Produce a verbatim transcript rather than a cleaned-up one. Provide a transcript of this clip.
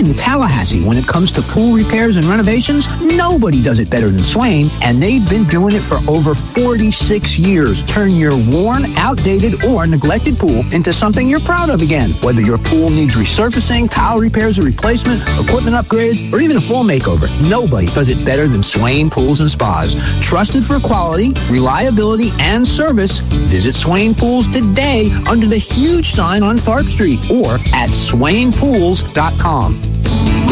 in Tallahassee, when it comes to pool repairs and renovations, nobody does it better than Swain, and they've been doing it for over forty-six years. Turn your worn, outdated, or neglected pool into something you're proud of again. Whether your pool needs resurfacing, tile repairs or replacement, equipment upgrades, or even a full makeover, nobody does it better than Swain Pools and Spas. Trusted for quality, reliability, and service, visit Swain Pools today under the huge sign on Tharp Street or at swain pools dot com.